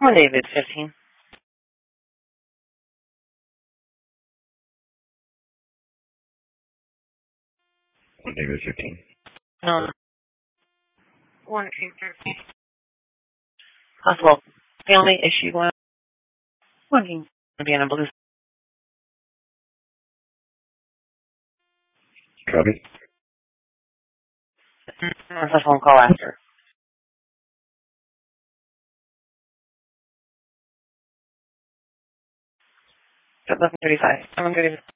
One David, 15. One David, 15. Um, 1 King 13. Possible family issue going on. 1 King be on a blue. Copy. There's a phone call after. 11:35. I'm going to